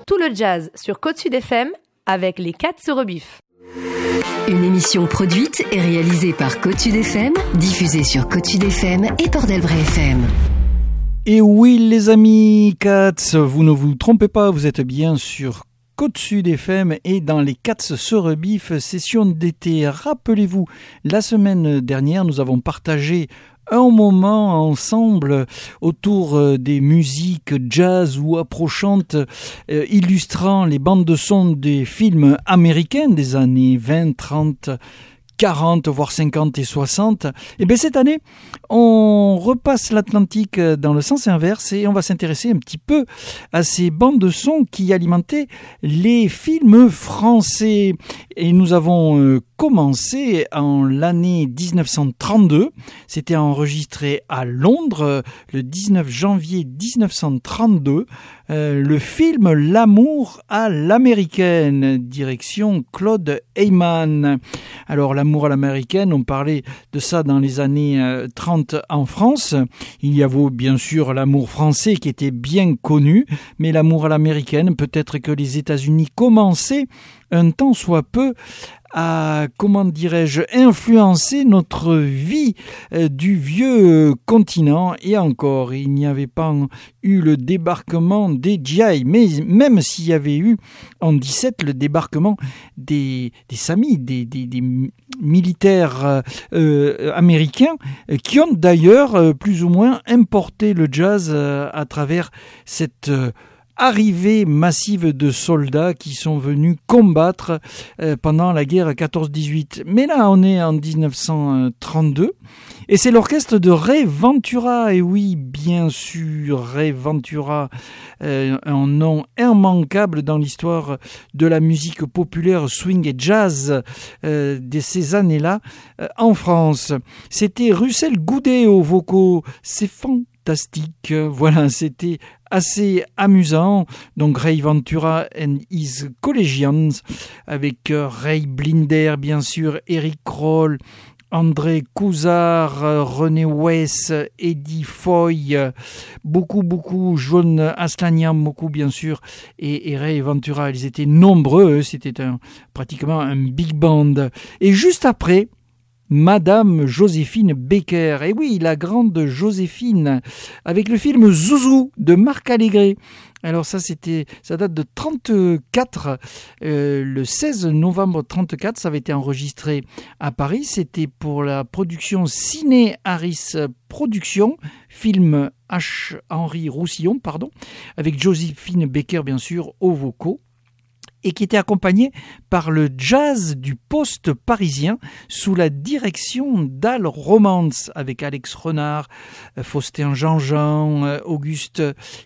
tout le jazz sur Côte Sud FM avec les 4 se rebiffent. Une émission produite et réalisée par Côte Sud FM, diffusée sur Côte Sud FM et Port-d'Albret FM. Et oui les amis Cats, vous ne vous trompez pas, vous êtes bien sur Côte Sud FM et dans les Cats se rebiffent, session d'été. Rappelez-vous, la semaine dernière, nous avons partagé un moment ensemble autour des musiques jazz ou approchantes illustrant les bandes de son des films américains des années 20, 30, 40, voire 50 et 60. Et bien cette année, on repasse l'Atlantique dans le sens inverse et on va s'intéresser un petit peu à ces bandes de son qui alimentaient les films français. Et nous avons commencé en l'année 1932. C'était enregistré à Londres le 19 janvier 1932. Le film L'amour à l'américaine, direction Claude Heyman. Alors l'amour à l'américaine, on parlait de ça dans les années 30 en France. Il y avait bien sûr l'amour français qui était bien connu, mais l'amour à l'américaine, peut-être que les États-Unis commençaient un tant soit peu à, influencer notre vie du vieux continent. Et encore, il n'y avait pas eu le débarquement des GI, mais même s'il y avait eu en 17 le débarquement des Samis, des militaires américains, qui ont d'ailleurs plus ou moins importé le jazz à travers cette arrivée massive de soldats qui sont venus combattre pendant la guerre 14-18. Mais là, on est en 1932 et c'est l'orchestre de Ray Ventura. Et oui, bien sûr, Ray Ventura, un nom immanquable dans l'histoire de la musique populaire swing et jazz de ces années-là en France. C'était Russell Goudet aux vocaux. C'est fantastique. Voilà, c'était assez amusant. Donc Ray Ventura and his Collegians avec Ray Blinder, bien sûr, Eric Kroll, André Couzard, René Wess, Eddie Foy, beaucoup, John Aslanian, beaucoup bien sûr, et Ray Ventura. Ils étaient nombreux, c'était pratiquement un big band. Et juste après, Madame Joséphine Baker, et oui, la grande Joséphine, avec le film Zouzou de Marc Allégret. Alors ça date de 34, le 16 novembre 34, ça avait été enregistré à Paris. C'était pour la production Ciné Harris Productions, film H. Henri Roussillon, avec Joséphine Baker bien sûr aux vocaux, et qui était accompagné par le jazz du poste parisien sous la direction d'Al Romance avec Alex Renard, Faustin Jean-Jean, Auguste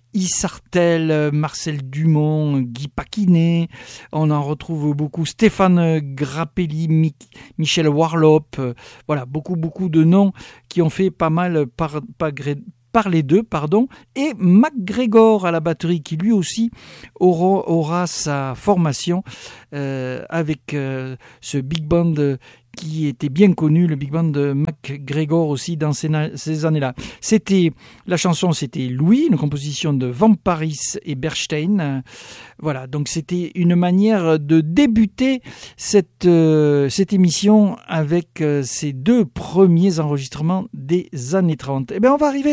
Issartel, Marcel Dumont, Guy Paquinet. On en retrouve beaucoup, Stéphane Grappelli, Michel Warlop. Voilà, beaucoup de noms qui ont fait pas mal par les deux, et McGregor à la batterie, qui lui aussi aura sa formation avec ce big band qui était bien connu, le big band de McGregor aussi dans ces années-là. La chanson, c'était Louis, une composition de Van Paris et Bernstein. Voilà, donc c'était une manière de débuter cette émission avec ces deux premiers enregistrements des années 30. Eh bien,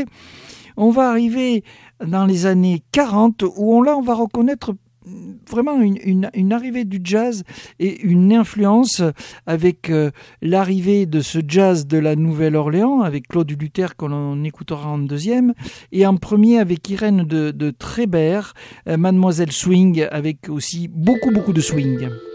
on va arriver dans les années 40 où on va reconnaître vraiment une arrivée du jazz et une influence avec l'arrivée de ce jazz de la Nouvelle-Orléans avec Claude Luther qu'on écoutera en deuxième, et en premier avec Irène de Trébert, Mademoiselle Swing, avec aussi beaucoup de swing.